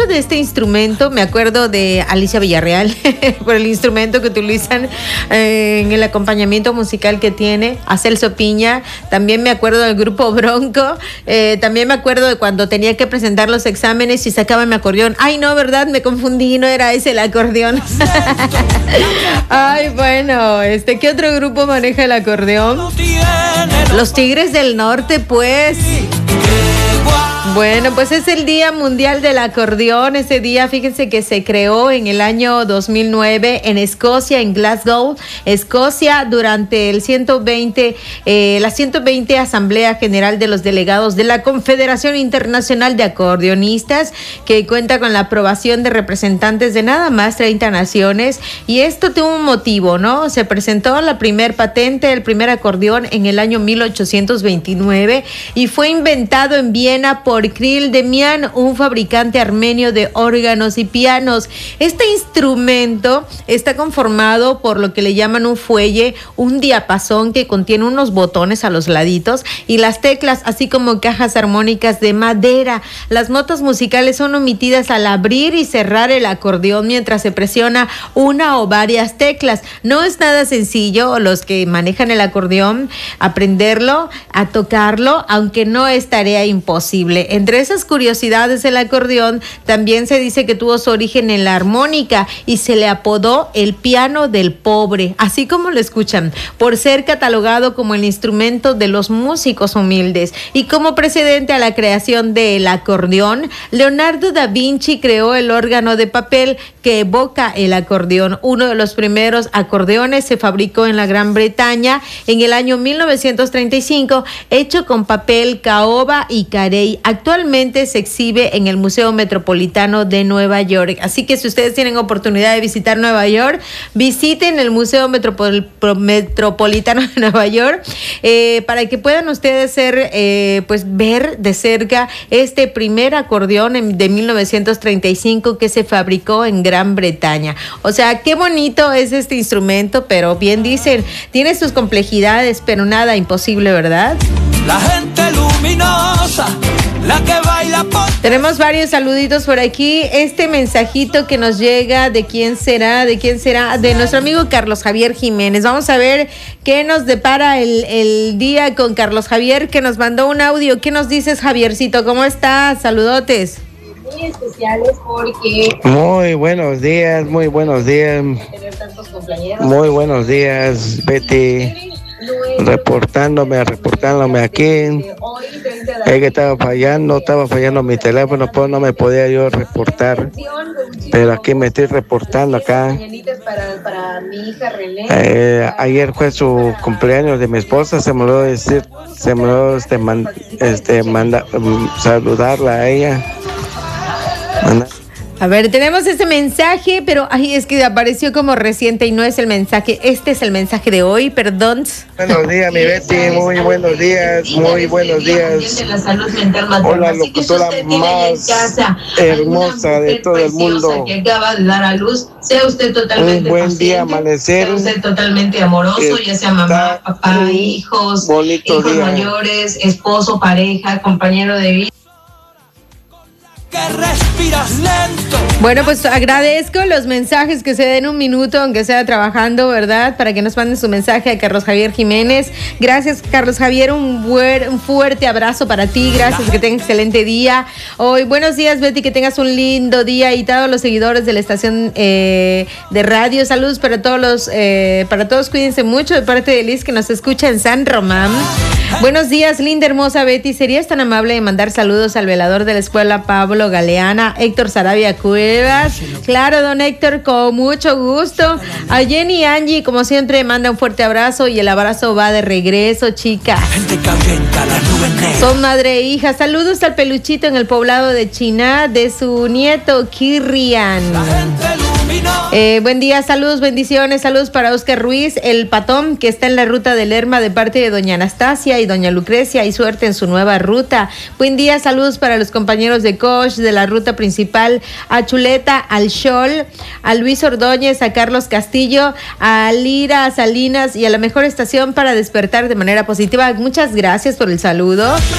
hablando de este instrumento, me acuerdo de Alicia Villarreal por el instrumento que utilizan en el acompañamiento musical que tiene, a Celso Piña. También me acuerdo del grupo Bronco. También me acuerdo de cuando tenía que presentar los exámenes y sacaba mi acordeón. Ay, no, ¿verdad? Me confundí, no era ese el acordeón. Ay, bueno, ¿qué otro grupo maneja el acordeón? Los Tigres del Norte, pues. Bueno, pues es el Día Mundial del Acordeón. Ese día, fíjense que se creó en el año 2009 en Escocia, en Glasgow, Escocia, durante la 120 Asamblea General de los Delegados de la Confederación Internacional de Acordeonistas, que cuenta con la aprobación de representantes de nada más 30 naciones. Y esto tuvo un motivo, ¿no? Se presentó la primer patente, el primer acordeón en el año 1829 y fue inventado en Viena por Kirill Demian, un fabricante armenio de órganos y pianos. Este instrumento está conformado por lo que le llaman un fuelle, un diapasón que contiene unos botones a los laditos y las teclas, así como cajas armónicas de madera. Las notas musicales son omitidas al abrir y cerrar el acordeón mientras se presiona una o varias teclas. No es nada sencillo, los que manejan el acordeón, aprenderlo, a tocarlo, aunque no es tarea imposible. Entre esas curiosidades del acordeón, también se dice que tuvo su origen en la armónica y se le apodó el piano del pobre, así como lo escuchan, por ser catalogado como el instrumento de los músicos humildes. Y como precedente a la creación del acordeón, Leonardo da Vinci creó el órgano de papel que evoca el acordeón. Uno de los primeros acordeones se fabricó en la Gran Bretaña en el año 1935, hecho con papel caoba y carey. Actualmente se exhibe en el Museo Metropolitano de Nueva York. Así que si ustedes tienen oportunidad de visitar Nueva York, visiten el Museo Metropolitano de Nueva York para que puedan ustedes ver de cerca este primer acordeón de 1935 que se fabricó en Gran Bretaña. O sea, qué bonito es este instrumento, pero bien dicen, tiene sus complejidades, pero nada imposible, ¿verdad? La gente luminosa, la que baila por... Tenemos varios saluditos por aquí. Este mensajito que nos llega, ¿de quién será? De nuestro amigo Carlos Javier Jiménez. Vamos a ver qué nos depara el día con Carlos Javier, que nos mandó un audio. ¿Qué nos dices, Javiercito? ¿Cómo estás? Saludotes. Muy especiales porque... Muy buenos días. Muy buenos días, Betty. Reportándome aquí. Es que estaba fallando mi teléfono, pues no me podía yo reportar. Pero aquí me estoy reportando acá. Ayer fue su cumpleaños de mi esposa, se me olvidó saludarla a ella. A ver, tenemos ese mensaje, pero es que apareció como reciente y no es el mensaje. Este es el mensaje de hoy, perdón. Buenos días, mi Betty, muy buenos días. Hola, locutora más hermosa de todo el mundo. Que acaba de dar a luz, sea usted totalmente un buen día, amanecer. Sea usted totalmente amoroso, ya sea mamá, papá, hijos mayores, esposo, pareja, compañero de vida. Que respiras lento. Bueno, pues agradezco los mensajes que se den un minuto, aunque sea trabajando, ¿verdad? Para que nos manden su mensaje a Carlos Javier Jiménez. Gracias, Carlos Javier, un fuerte abrazo para ti. Gracias, que tengas excelente día. Hoy, buenos días, Betty, que tengas un lindo día, y todos los seguidores de la estación de radio. Saludos para todos cuídense mucho, de parte de Liz, que nos escucha en San Román. Buenos días, linda, hermosa Betty. ¿Serías tan amable de mandar saludos al velador de la escuela Pablo Galeana, Héctor Sarabia Cuevas? Claro, don Héctor, con mucho gusto. A Jenny y Angie, como siempre, manda un fuerte abrazo, y el abrazo va de regreso, chica. Son madre e hija. Saludos al peluchito en el poblado de Chiná, de su nieto Kirrian. Buen día, saludos, bendiciones, saludos para Oscar Ruiz, el patón, que está en la ruta de Lerma, de parte de doña Anastasia y doña Lucrecia, y suerte en su nueva ruta. Buen día, saludos para los compañeros de Coach de la ruta principal, a Chuleta, al Xol, a Luis Ordóñez, a Carlos Castillo, a Lira, a Salinas y a la mejor estación para despertar de manera positiva. Muchas gracias por el saludo.